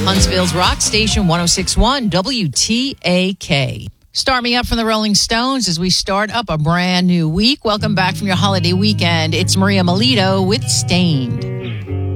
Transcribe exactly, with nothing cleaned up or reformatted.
Huntsville's rock station, one oh six point one W T A K. Start me up from the Rolling Stones as we start up a brand new week. Welcome back from your holiday weekend. It's Maria Melito with Stained.